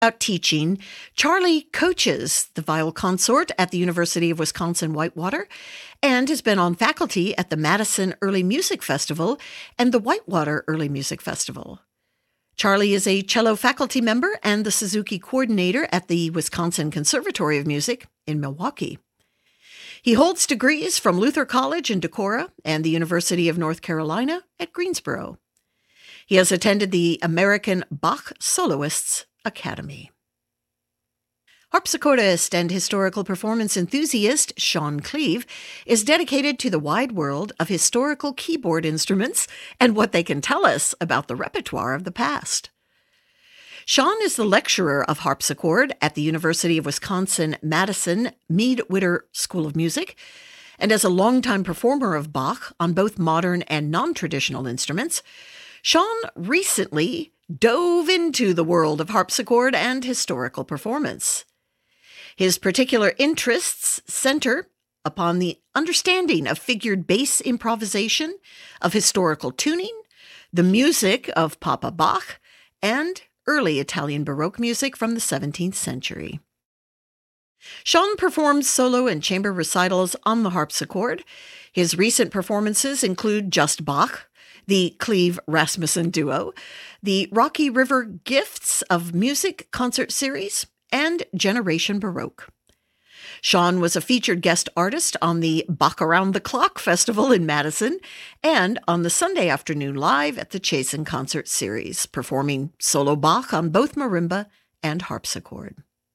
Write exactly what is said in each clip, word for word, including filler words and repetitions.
About teaching, Charlie coaches the viol consort at the University of Wisconsin-Whitewater and has been on faculty at the Madison Early Music Festival and the Whitewater Early Music Festival. Charlie is a cello faculty member and the Suzuki coordinator at the Wisconsin Conservatory of Music in Milwaukee. He holds degrees from Luther College in Decorah and the University of North Carolina at Greensboro. He has attended the American Bach Soloists Academy. Harpsichordist and historical performance enthusiast Sean Cleave is dedicated to the wide world of historical keyboard instruments and what they can tell us about the repertoire of the past. Sean is the lecturer of harpsichord at the University of Wisconsin-Madison Mead-Witter School of Music, and as a longtime performer of Bach on both modern and non-traditional instruments, Sean recently dove into the world of harpsichord and historical performance. His particular interests center upon the understanding of figured bass improvisation, of historical tuning, the music of Papa Bach, and early Italian Baroque music from the seventeenth century. Sean performs solo and chamber recitals on the harpsichord. His recent performances include Just Bach, the Cleave-Rasmussen Duo, the Rocky River Gifts of Music concert series, and Generation Baroque. Sean was a featured guest artist on the Bach Around the Clock Festival in Madison and on the Sunday Afternoon Live at the Chasen Concert Series, performing solo Bach on both marimba and harpsichord.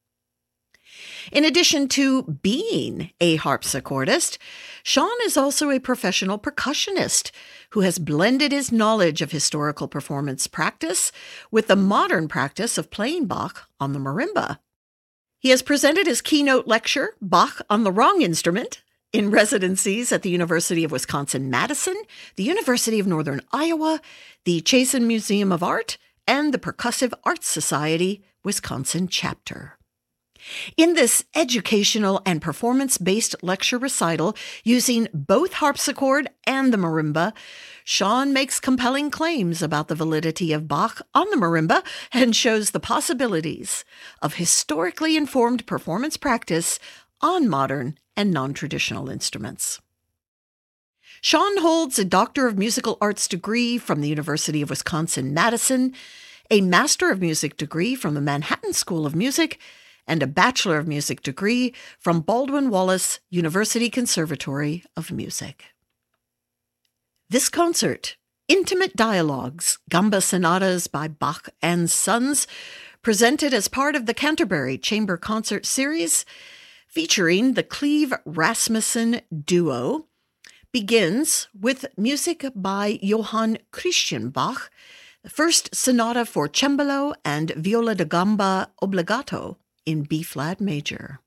In addition to being a harpsichordist, Sean is also a professional percussionist who has blended his knowledge of historical performance practice with the modern practice of playing Bach on the marimba. He has presented his keynote lecture, Bach on the Wrong Instrument, in residencies at the University of Wisconsin-Madison, the University of Northern Iowa, the Chasen Museum of Art, and the Percussive Arts Society Wisconsin chapter. In this educational and performance-based lecture recital using both harpsichord and the marimba, Sean makes compelling claims about the validity of Bach on the marimba and shows the possibilities of historically informed performance practice on modern and non-traditional instruments. Sean holds a Doctor of Musical Arts degree from the University of Wisconsin-Madison, a Master of Music degree from the Manhattan School of Music, and a Bachelor of Music degree from Baldwin Wallace University Conservatory of Music. This concert, Intimate Dialogues, Gamba Sonatas by Bach and Sons, presented as part of the Canterbury Chamber Concert Series, featuring the Cleave-Rasmussen Duo, begins with music by Johann Christian Bach, the first sonata for cembalo and viola da gamba obbligato in B-flat major.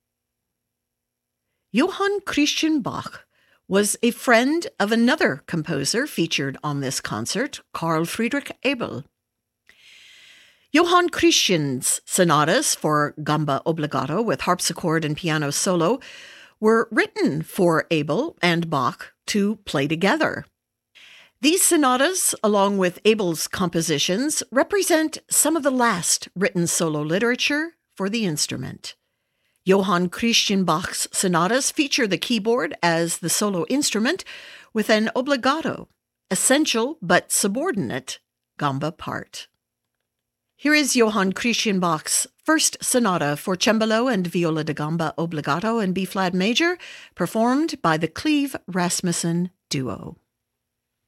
Johann Christian Bach was a friend of another composer featured on this concert, Carl Friedrich Abel. Johann Christian's sonatas for gamba obbligato with harpsichord and piano solo were written for Abel and Bach to play together. These sonatas, along with Abel's compositions, represent some of the last written solo literature for the instrument. Johann Christian Bach's sonatas feature the keyboard as the solo instrument with an obbligato, essential but subordinate, gamba part. Here is Johann Christian Bach's first sonata for cembalo and viola da gamba obbligato in B-flat major, performed by the Cleave-Rasmussen Duo.